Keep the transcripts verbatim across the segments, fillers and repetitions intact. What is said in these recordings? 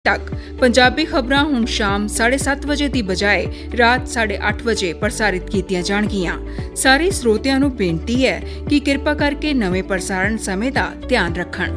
तक पंजाबी खबरां हुण शाम साढ़े सत्त बजे की बजाय रात साढ़े अठ बजे प्रसारित कीतियां जाणगियां। सारे स्रोतियां नूं बेनती है कि किरपा करके नवें प्रसारण समय का ध्यान रखण।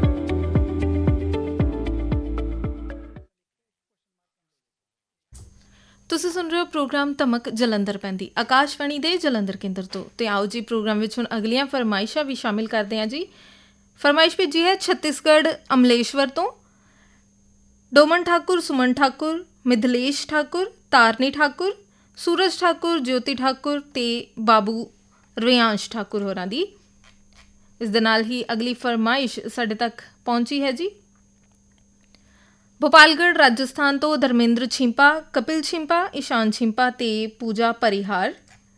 ਤੁਸੀਂ ਸੁਣ ਰਹੇ ਹੋ ਪ੍ਰੋਗਰਾਮ ਧਮਕ ਜਲੰਧਰ ਪੈਂਦੀ ਆਕਾਸ਼ਵਾਣੀ ਦੇ ਜਲੰਧਰ ਕੇਂਦਰ ਤੋਂ। ਤੇ ਆਓ ਜੀ ਪ੍ਰੋਗਰਾਮ ਵਿੱਚ ਹੁਣ ਅਗਲੀਆਂ ਫਰਮਾਇਸ਼ਾਂ ਵੀ ਸ਼ਾਮਿਲ ਕਰਦੇ ਹਾਂ ਜੀ। ਫਰਮਾਇਸ਼ ਭੇਜੀ ਹੈ ਛੱਤੀਸਗੜ੍ਹ ਅਮਲੇਸ਼ਵਰ ਤੋਂ। ਡੋਮਨ ਠਾਕੁਰ, ਸੁਮਨ ਠਾਕੁਰ, ਮਿਥਲੇਸ਼ ਠਾਕੁਰ, ਤਾਰਨੀ ਠਾਕੁਰ, ਸੂਰਜ ਠਾਕੁਰ, ਜੋਤੀ ਠਾਕੁਰ ਤੇ ਬਾਬੂ ਰਿਆਂਸ਼ ਠਾਕੁਰ ਹੋਰਾਂ ਦੀ। ਇਸ ਦੇ ਨਾਲ ਹੀ ਅਗਲੀ ਫਰਮਾਇਸ਼ ਸਾਡੇ ਤੱਕ ਪਹੁੰਚੀ ਹੈ ਜੀ। ਭੋਪਾਲਗੜ੍ਹ ਰਾਜਸਥਾਨ ਤੋਂ ਧਰਮਿੰਦਰ ਛਿੰਪਾ, ਕਪਿਲ ਛਿੰਪਾ, ਇਸ਼ਾਨ ਛਿੰਪਾ ਤੇ ਪੂਜਾ ਪਰਿਹਾਰ।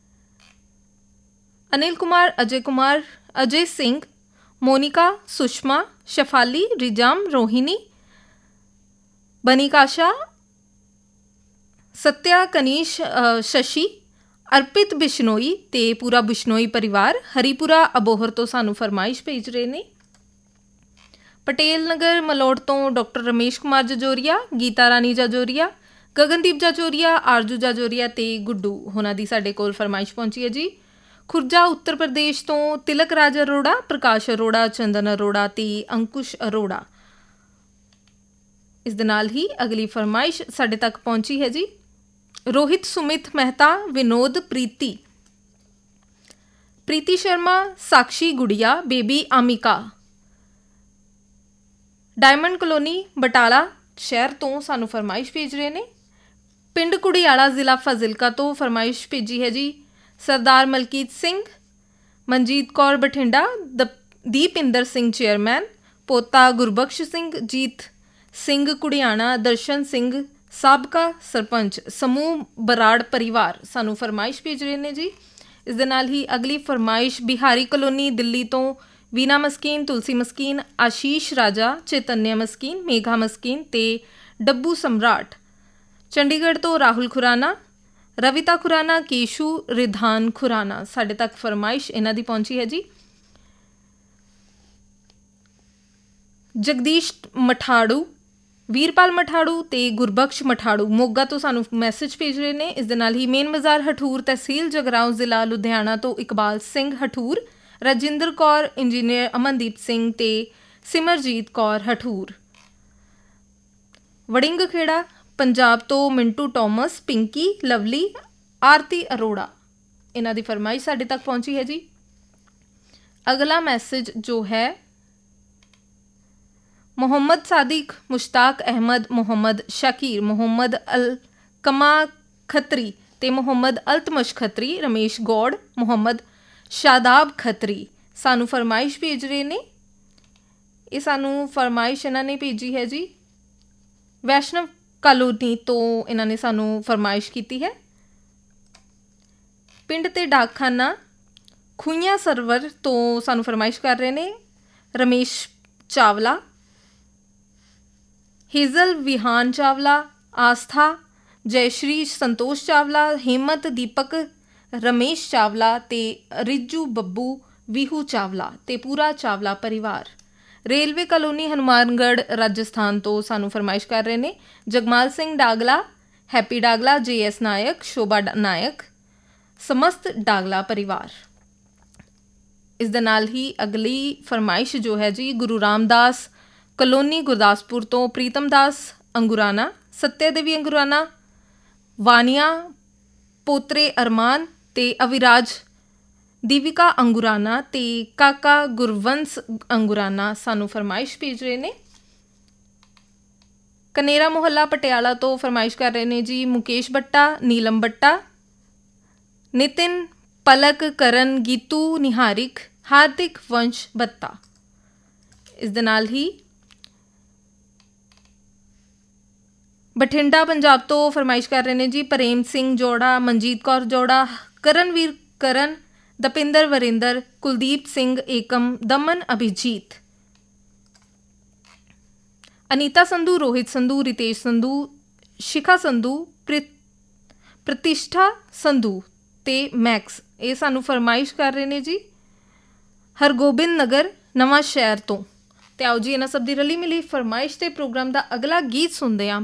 ਅਨਿਲ ਕੁਮਾਰ, ਅਜੇ ਕੁਮਾਰ, ਅਜੇ ਸਿੰਘ, ਮੋਨਿਕਾ, ਸੁਸ਼ਮਾ, ਸ਼ਫਾਲੀ, ਰਿਜਾਮ, ਰੋਹਿਣੀ, ਬਨੀਕਾਸ਼ਾ, ਸਤਿਆ, ਕਨੀਸ਼, ਸ਼ਸ਼ੀ, ਅਰਪਿਤ ਬਿਸ਼ਨੋਈ ਤੇ ਪੂਰਾ ਬਿਸ਼ਨੋਈ ਪਰਿਵਾਰ ਹਰੀਪੁਰਾ ਅਬੋਹਰ ਤੋਂ ਸਾਨੂੰ ਫਰਮਾਇਸ਼ ਭੇਜ ਰਹੇ ਨੇ। ਪਟੇਲ ਨਗਰ ਮਲੋਟ ਤੋਂ ਡਾਕਟਰ ਰਮੇਸ਼ ਕੁਮਾਰ ਜਜੋਰੀਆ, ਗੀਤਾ ਰਾਣੀ ਜਜੋਰੀਆ, ਗਗਨਦੀਪ ਜਜੋਰੀਆ, ਆਰਜੂ ਜਜੋਰੀਆ ਤੇ ਗੁੱਡੂ ਹੋਣਾ ਦੀ ਸਾਡੇ ਕੋਲ ਫਰਮਾਇਸ਼ ਪਹੁੰਚੀ ਹੈ ਜੀ। ਖੁਰਜਾ ਉੱਤਰ ਪ੍ਰਦੇਸ਼ ਤੋਂ ਤਿਲਕ ਰਾਜ ਅਰੋੜਾ, ਪ੍ਰਕਾਸ਼ ਅਰੋੜਾ, ਚੰਦਨ ਅਰੋੜਾ ਤੇ ਅੰਕੁਸ਼ ਅਰੋੜਾ। ਇਸ ਦੇ ਨਾਲ ਹੀ ਅਗਲੀ ਫਰਮਾਇਸ਼ ਸਾਡੇ ਤੱਕ ਪਹੁੰਚੀ ਹੈ ਜੀ। ਰੋਹਿਤ, ਸੁਮਿਤ ਮਹਿਤਾ, ਵਿਨੋਦ, ਪ੍ਰੀਤੀ, ਪ੍ਰੀਤੀ ਸ਼ਰਮਾ, ਸਾਕਸ਼ੀ ਗੁੜੀਆ, ਬੇਬੀ ਆਮਿਕਾ, ਡਾਇਮੰਡ ਕਲੋਨੀ ਬਟਾਲਾ ਸ਼ਹਿਰ ਤੋਂ ਸਾਨੂੰ ਫਰਮਾਇਸ਼ ਭੇਜ ਰਹੇ ਨੇ। ਪਿੰਡ ਕੁੜੀਆਲਾ, ਜ਼ਿਲ੍ਹਾ ਫਾਜ਼ਿਲਕਾ ਤੋਂ ਫਰਮਾਇਸ਼ ਭੇਜੀ ਹੈ ਜੀ ਸਰਦਾਰ ਮਲਕੀਤ ਸਿੰਘ, ਮਨਜੀਤ ਕੌਰ ਬਠਿੰਡਾ, ਦ ਦੀਪਿੰਦਰ ਸਿੰਘ ਚੇਅਰਮੈਨ, ਪੋਤਾ ਗੁਰਬਖਸ਼ ਸਿੰਘ, ਜੀਤ ਸਿੰਘ ਕੁੜਿਆਣਾ, ਦਰਸ਼ਨ ਸਿੰਘ ਸਾਬਕਾ ਸਰਪੰਚ, ਸਮੂਹ ਬਰਾੜ ਪਰਿਵਾਰ ਸਾਨੂੰ ਫਰਮਾਇਸ਼ ਭੇਜ ਰਹੇ ਨੇ ਜੀ। ਇਸ ਦੇ ਨਾਲ ਹੀ ਅਗਲੀ ਫਰਮਾਇਸ਼ ਬਿਹਾਰੀ ਕਲੋਨੀ ਦਿੱਲੀ ਤੋਂ ਵੀਨਾ ਮਸਕੀਨ, ਤੁਲਸੀ ਮਸਕੀਨ, ਆਸ਼ੀਸ਼ ਰਾਜਾ, ਚੇਤਨਿਆ ਮਸਕੀਨ, ਮੇਘਾ ਮਸਕੀਨ ਤੇ ਡੱਬੂ ਸਮਰਾਟ। ਚੰਡੀਗੜ੍ਹ ਤੋਂ ਰਾਹੁਲ ਖੁਰਾਨਾ, ਰਵਿਤਾ ਖੁਰਾਨਾ, ਕੇਸ਼ੂ, ਰਿਧਾਨ ਖੁਰਾਨਾ। ਸਾਡੇ ਤੱਕ ਫਰਮਾਇਸ਼ ਇਹਨਾਂ ਦੀ ਪਹੁੰਚੀ ਹੈ ਜੀ। ਜਗਦੀਸ਼ ਮਠਾੜੂ, ਵੀਰਪਾਲ ਮਠਾੜੂ ਤੇ ਗੁਰਬਖਸ਼ ਮਠਾੜੂ ਮੋਗਾ ਤੋਂ ਸਾਨੂੰ ਮੈਸੇਜ ਭੇਜ ਰਹੇ ਨੇ। ਇਸ ਦੇ ਨਾਲ ਹੀ ਮੇਨ ਬਾਜ਼ਾਰ ਹਠੂਰ, ਤਹਿਸੀਲ ਜਗਰਾਉਂ, ਜ਼ਿਲ੍ਹਾ ਲੁਧਿਆਣਾ ਤੋਂ ਇਕਬਾਲ ਸਿੰਘ ਹਠੂਰ, ਰਜਿੰਦਰ ਕੌਰ, ਇੰਜੀਨੀਅਰ ਅਮਨਦੀਪ ਸਿੰਘ ਤੇ ਸਿਮਰਜੀਤ ਕੌਰ ਹਠੂਰ। ਵੜਿੰਗ ਖੇੜਾ ਪੰਜਾਬ ਤੋਂ ਮਿੰਟੂ ਟੋਮਸ, ਪਿੰਕੀ, ਲਵਲੀ, ਆਰਤੀ ਅਰੋੜਾ। ਇਹਨਾਂ ਦੀ ਫਰਮਾਇਸ਼ ਸਾਡੇ ਤੱਕ ਪਹੁੰਚੀ ਹੈ ਜੀ। ਅਗਲਾ ਮੈਸੇਜ ਜੋ ਹੈ ਮੁਹੰਮਦ ਸਾਦਿਕ, ਮੁਸ਼ਤਾਕ ਅਹਿਮਦ, ਮੁਹੰਮਦ ਸ਼ਾਕਿਰ, ਮੁਹੰਮਦ ਅਲ ਕਮਾ ਖੱਤਰੀ ਤੇ ਮੁਹੰਮਦ ਅਲਤਮਸ਼ ਖੱਤਰੀ, ਰਮੇਸ਼ ਗੌੜ, ਮੁਹੰਮਦ ਸ਼ਾਦਾਬ ਖੱਤਰੀ ਸਾਨੂੰ ਫਰਮਾਇਸ਼ ਭੇਜ ਰਹੇ ਨੇ। ਇਹ ਸਾਨੂੰ ਫਰਮਾਇਸ਼ ਇਹਨਾਂ ਨੇ ਭੇਜੀ ਹੈ ਜੀ ਵੈਸ਼ਨਵ ਕਾਲੋਨੀ ਤੋਂ। ਇਹਨਾਂ ਨੇ ਸਾਨੂੰ ਫਰਮਾਇਸ਼ ਕੀਤੀ ਹੈ। ਪਿੰਡ ਤੇ ਡਾਕਖਾਨਾ ਖੂਈਆਂ ਸਰਵਰ ਤੋਂ ਸਾਨੂੰ ਫਰਮਾਇਸ਼ ਕਰ ਰਹੇ ਨੇ ਰਮੇਸ਼ ਚਾਵਲਾ, ਹੇਜ਼ਲ ਵਿਹਾਨ ਚਾਵਲਾ, ਆਸਥਾ, ਜੈਸ਼੍ਰੀ, ਸੰਤੋਸ਼ ਚਾਵਲਾ, ਹਿੰਮਤ, ਦੀਪਕ, ਰਮੇਸ਼ ਚਾਵਲਾ ਤੇ ਰਿਜੂ ਬੱਬੂ, ਵੀਹੂ ਚਾਵਲਾ ਤੇ ਪੂਰਾ ਚਾਵਲਾ ਪਰਿਵਾਰ। ਰੇਲਵੇ ਕਲੋਨੀ ਹਨੂੰਮਾਨਗੜ੍ਹ ਰਾਜਸਥਾਨ ਤੋਂ ਸਾਨੂੰ ਫਰਮਾਇਸ਼ ਕਰ ਰਹੇ ਨੇ ਜਗਮਾਲ ਸਿੰਘ ਡਾਗਲਾ, ਹੈਪੀ ਡਾਗਲਾ, ਜੇ ਐਸ ਨਾਇਕ, ਸ਼ੋਭਾ ਨਾਇਕ, ਸਮਸਤ ਡਾਗਲਾ ਪਰਿਵਾਰ। ਇਸ ਦੇ ਨਾਲ ਹੀ ਅਗਲੀ ਫਰਮਾਇਸ਼ ਜੋ ਹੈ ਜੀ ਗੁਰੂ ਰਾਮਦਾਸ ਕਲੋਨੀ ਗੁਰਦਾਸਪੁਰ ਤੋਂ ਪ੍ਰੀਤਮ ਦਾਸ ਅੰਗੁਰਾਨਾ, ਸੱਤਿਆ ਦੇਵੀ ਅੰਗੁਰਾਨਾ, ਵਾਨੀਆ, ਪੋਤਰੇ ਅਰਮਾਨ ਤੇ ਅਵਿਰਾਜ, ਦੀਵਿਕਾ ਅੰਗੁਰਾਨਾ ਤੇ ਕਾਕਾ ਗੁਰਵੰਸ ਅੰਗੁਰਾਨਾ ਸਾਨੂੰ ਫਰਮਾਇਸ਼ ਭੇਜ ਰਹੇ ਨੇ। ਕਨੇਰਾ ਮੁਹੱਲਾ ਪਟਿਆਲਾ ਤੋਂ ਫਰਮਾਇਸ਼ ਕਰ ਰਹੇ ਨੇ ਜੀ ਮੁਕੇਸ਼ ਬੱਟਾ, ਨੀਲਮ ਬੱਟਾ, ਨਿਤਿਨ, ਪਲਕ, ਕਰਨ, ਗੀਤੂ, ਨਿਹਾਰਿਕ, ਹਾਰਦਿਕ, ਵੰਸ਼ ਬੱਤਾ। ਇਸ ਦੇ ਨਾਲ ਹੀ ਬਠਿੰਡਾ ਪੰਜਾਬ ਤੋਂ ਫਰਮਾਇਸ਼ ਕਰ ਰਹੇ ਨੇ ਜੀ ਪ੍ਰੇਮ ਸਿੰਘ ਜੋੜਾ, ਮਨਜੀਤ ਕੌਰ ਜੋੜਾ, ਕਰਨਵੀਰ ਕਰਨ, ਦਪਿੰਦਰ ਵਰਿੰਦਰ, ਕੁਲਦੀਪ ਸਿੰਘ ਏਕਮ, ਦਮਨ ਅਭਿਜੀਤ, ਅਨੀਤਾ ਸੰਧੂ, ਰੋਹਿਤ ਸੰਧੂ, ਰਿਤੇਸ਼ ਸੰਧੂ, ਸ਼ਿਖਾ ਸੰਧੂ, ਪ੍ਰਤਿਸ਼ਠਾ ਸੰਧੂ ਤੇ ਮੈਕਸ। ਇਹ ਸਾਨੂੰ ਫਰਮਾਇਸ਼ ਕਰ ਰਹੇ ਨੇ ਜੀ ਹਰਗੋਬਿੰਦ ਨਗਰ ਨਵਾਂ ਸ਼ਹਿਰ ਤੋਂ। ਤੇ ਆਓ ਜੀ ਇਹਨਾਂ ਸਭ ਦੀ ਰਲੀ ਮਿਲੀ ਫਰਮਾਇਸ਼ ਤੇ ਪ੍ਰੋਗਰਾਮ ਦਾ ਅਗਲਾ ਗੀਤ ਸੁਣਦੇ ਹਾਂ।